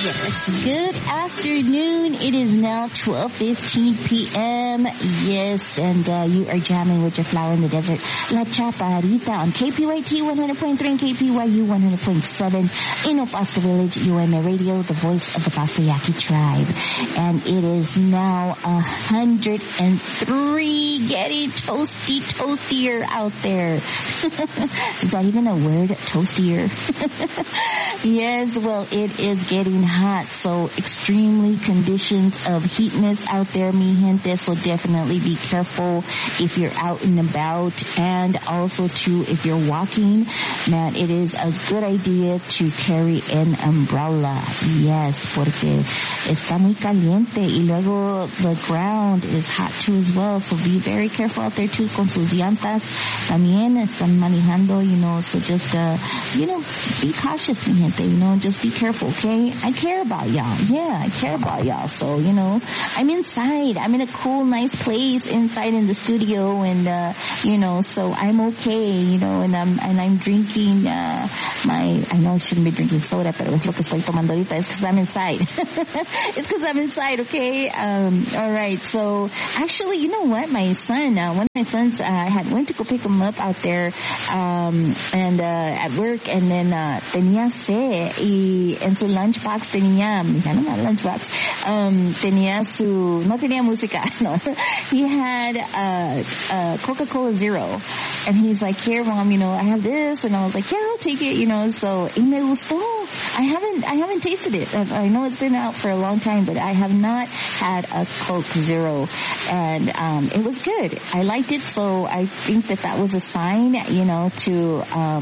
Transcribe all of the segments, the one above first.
Yes, good afternoon. It is now 12:15 p.m. Yes, and you are jamming with your flower in the desert, La Chaparrita on KPYT 100.3 and KPYU 100.7 in Opasco Village, UMA Radio, the voice of the Pasayaki tribe. And it is now 103, getting toastier out there. Is that even a word? Toastier? Yes, well, it is getting hot, so extremely conditions of heatness out there, mi gente, so definitely be careful if you're out and about, and also too, if you're walking, man, it is a good idea to carry an umbrella. Yes, porque está muy caliente, y luego the ground is hot too as well, so be very careful out there too con sus llantas. También están manejando, so just, be cautious, mi gente, just be careful, okay? I care about y'all. Yeah, I care about y'all. So, I'm inside. I'm in a cool, nice place inside in the studio, and, so I'm okay, and I'm drinking, I know I shouldn't be drinking soda, pero es lo que estoy tomando ahorita. It's because I'm inside. It's because I'm inside, okay? Alright, so, actually, you know what? My son, one of my sons, I went to go pick him up out there, and, at work, and then, tenía sed, y en su lunchbox tenía no tenía música, no. He had, Coca-Cola Zero. And he's like, here, Mom, I have this. And I was like, yeah, I'll take it, so, y me gustó. I haven't tasted it. I know it's been out for a long time, but I have not had a Coke Zero. And, it was good. I liked it, so I think that was a sign, to,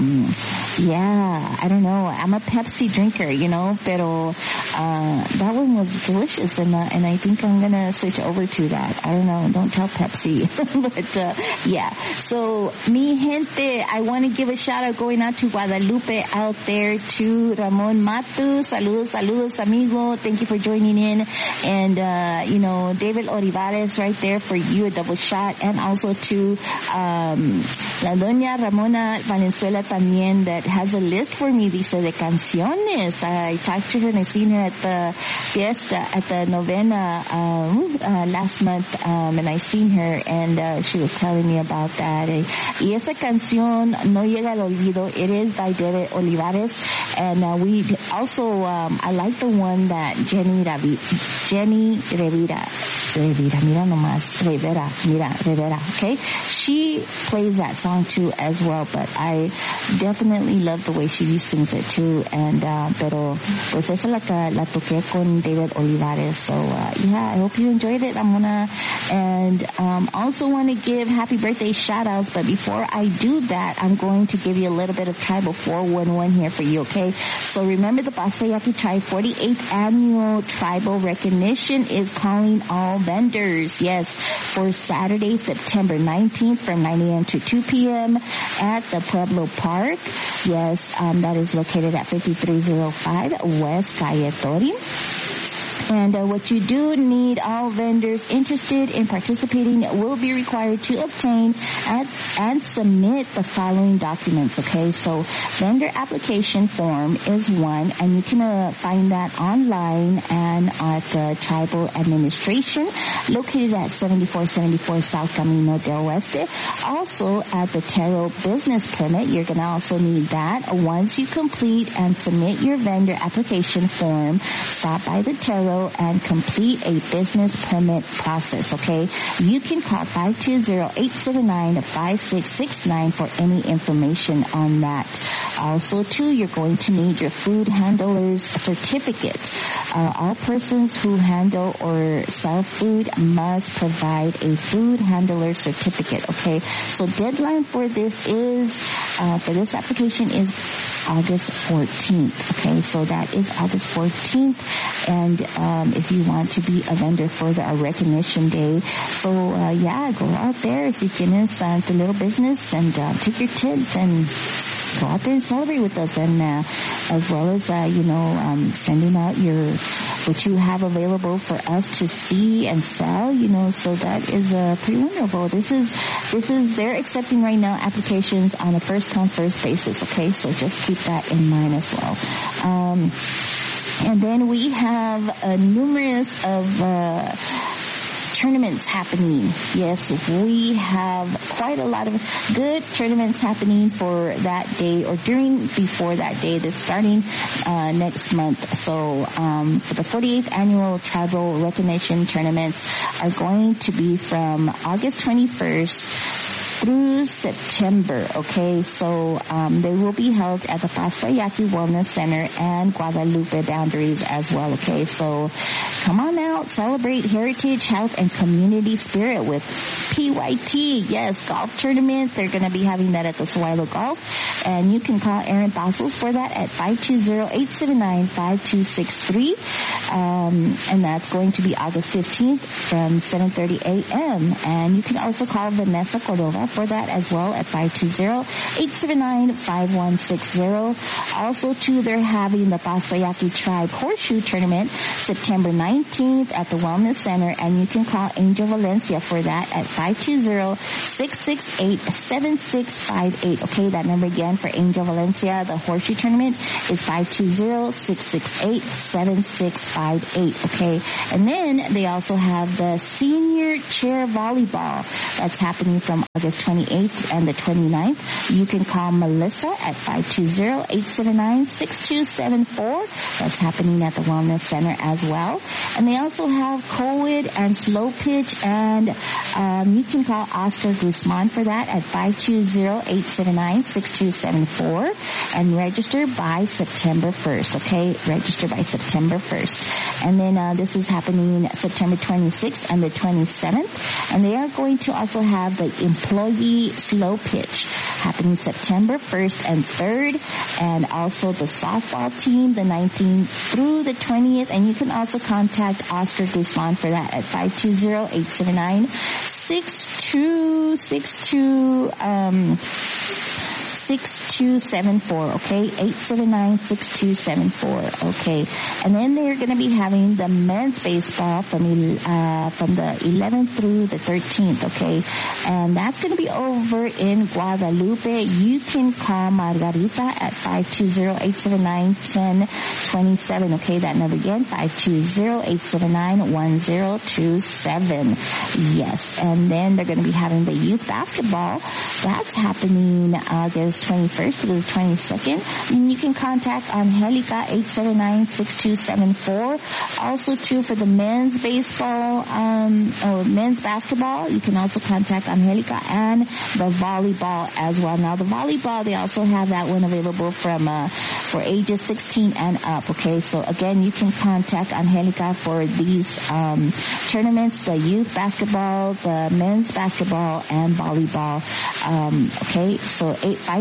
I don't know. I'm a Pepsi drinker, pero, that one was delicious, and I think I'm gonna switch over to that. I don't know, don't tell Pepsi. But, yeah. So, mi gente, I want to give a shout out going out to Guadalupe out there, to Ramon Matu. Saludos, amigo. Thank you for joining in. And, David Olivares right there for you, a double shot. And also to, La Doña Ramona Valenzuela también, that has a list for me, dice, de canciones. I talked to her and I seen her at the fiesta, at the novena, last month, and I seen her, and, she was telling me about that. Y esa canción, No Llega al Olvido, it is by David Olivares, and, we also, I like the one that Jenny Rivera, okay? She plays that song too as well, but I definitely love the way she sings it too, and, pero, pues esa la toqué con David Olivares, so, I hope you enjoyed it, Ramona, and, also want to give happy birthday shout outs, but before I do that, I'm going to give you a little bit of Tribal 411 here for you, okay? So remember, the Pasayaki Tribe 48th Annual Tribal Recognition is calling all vendors, yes, for Saturday, September 19th from 9 a.m. to 2 p.m. at the Pueblo Park. Yes, that is located at 5305 West Calle Tori. And what you do need, all vendors interested in participating will be required to obtain and submit the following documents, okay? So vendor application form is one, and you can find that online and at the Tribal Administration located at 7474 South Camino del Oeste. Also at the Taro Business Permit, you're going to also need that. Once you complete and submit your vendor application form, stop by the Taro and complete a business permit process, okay? You can call 520-879-5669 for any information on that. Also, too, you're going to need your food handler's certificate. All persons who handle or sell food must provide a food handler certificate, okay? So deadline for this application is August 14th, okay? So that is August 14th, and if you want to be a vendor for the recognition day. So, go out there, si tienes tu little business, and take your tent and go out there and celebrate with us, and as well as sending out what you have available for us to see and sell, so that is pretty wonderful. This is they're accepting right now applications on a first come first basis, okay? So just keep that in mind as well. And then we have numerous of tournaments happening. Yes, we have quite a lot of good tournaments happening for that day or before that day. This starting next month. So for the 48th annual tribal recognition tournaments are going to be from August 21st through September, okay? So they will be held at the Paspayaki Wellness Center and Guadalupe boundaries as well, okay? So come on out, celebrate heritage, health, and community spirit with PYT. Yes, golf tournament. They're going to be having that at the Suelo Golf. And you can call Aaron Bassos for that at 520-879-5263. And that's going to be August 15th from 7:30 a.m. And you can also call Vanessa Cordova for that as well at 520-879-5160. Also, too, they're having the Paspayaki Tribe Horseshoe Tournament September 19th at the Wellness Center, and you can call Angel Valencia for that at 520-668-7658. Okay, that number again for Angel Valencia. The Horseshoe Tournament is 520-668-7658. Okay, and then they also have the Senior Chair Volleyball that's happening from August 28th and the 29th. You can call Melissa at 520-879-6274. That's happening at the Wellness Center as well. And they also have co-ed and slow pitch, and you can call Oscar Guzman for that at 520-879-6274 and register by September 1st, okay? Register by September 1st. And then this is happening September 26th and the 27th. And they are going to also have the employee slow pitch happening September 1st and 3rd, and also the softball team the 19th through the 20th. And you can also contact Oscar Guzman for that at 520-879-6274, okay? 879-6274, okay? And then they're going to be having the men's baseball from the 11th through the 13th, okay? And that's going to be over in Guadalupe. You can call Margarita at 520-879-1027, okay? That number again, 520-879-1027. Yes. And then they're going to be having the youth basketball. That's happening August 21st to the 22nd. And you can contact Angelica 879-6274. Also, too, for the men's baseball, or men's basketball, you can also contact Angelica, and the volleyball as well. Now, the volleyball, they also have that one available for ages 16 and up, okay? So, again, you can contact Angelica for these tournaments, the youth basketball, the men's basketball, and volleyball. Okay, so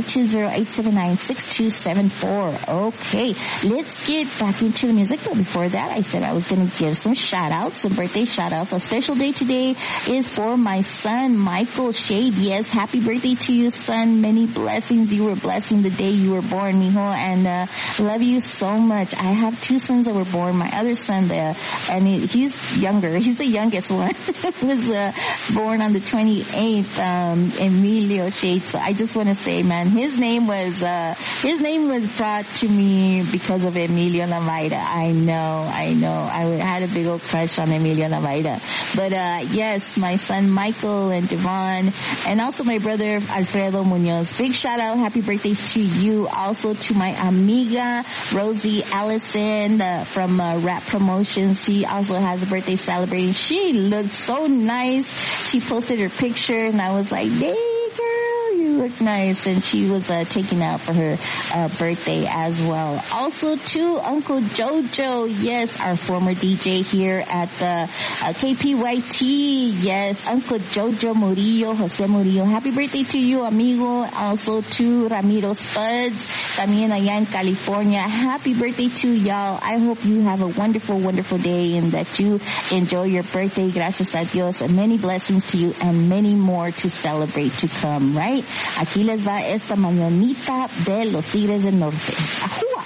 520-879-6274. Okay, let's get back into the music. But before that, I said I was going to give some shout-outs, some birthday shout-outs. A special day today is for my son, Michael Shade. Yes, happy birthday to you, son. Many blessings. You were blessing the day you were born, mijo, and love you so much. I have two sons that were born. My other son, and he's younger. He's the youngest one. was born on the 28th, Emilio Shade. So I just want to say, man, his name was brought to me because of Emilio Navaida. I know. I had a big old crush on Emilio Navaida. But, yes, my son Michael and Devon, and also my brother Alfredo Munoz. Big shout out. Happy birthdays to you. Also to my amiga Rosie Allison from Rap Promotions. She also has a birthday celebrating. She looked so nice. She posted her picture, and I was like, hey, girl, you look nice. And she was taken out for her birthday as well. Also to Uncle Jojo, yes, our former DJ here at the KPYT. Yes, Uncle Jojo Murillo, Jose Murillo. Happy birthday to you, amigo. Also to Ramiro Spuds, también allá in California. Happy birthday to y'all. I hope you have a wonderful, wonderful day and that you enjoy your birthday. Gracias a Dios, and many blessings to you and many more to celebrate to come, right? Aquí les va esta mañanita de los Tigres del Norte. ¡Ajúa!